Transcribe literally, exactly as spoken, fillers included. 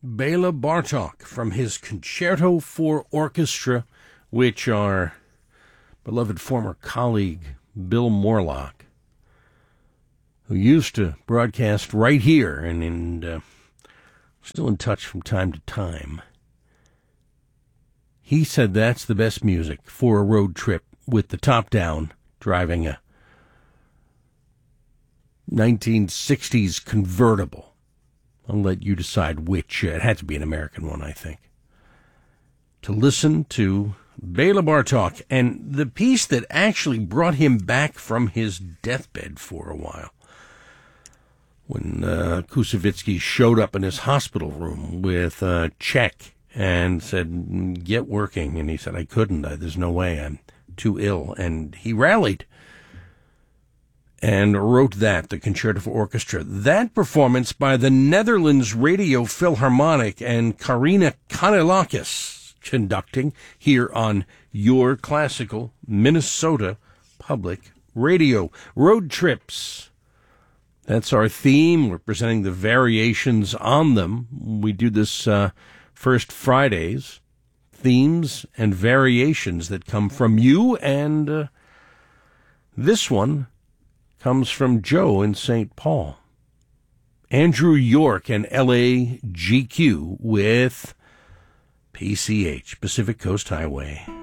Bela Bartok from his Concerto for Orchestra, which our beloved former colleague Bill Morlock, who used to broadcast right here and in, uh, still in touch from time to time, he said that's the best music for a road trip with the top down, driving a nineteen sixties convertible. I'll let you decide which. Uh, it had to be an American one, I think. To listen to Bela Bartok and the piece that actually brought him back from his deathbed for a while. When uh, Kusevitsky showed up in his hospital room with a check and said, get working. And he said, I couldn't. There's no way. I'm too ill. And he rallied and wrote that, the Concerto for Orchestra. That performance by the Netherlands Radio Philharmonic and Karina Kanelakis conducting here on Your Classical Minnesota Public Radio. Road trips. That's our theme. We're presenting the variations on them. We do this uh, first Fridays. Themes and variations that come from you, and uh, this one comes from Joe in Saint Paul. Andrew York and L A G Q with P C H, Pacific Coast Highway.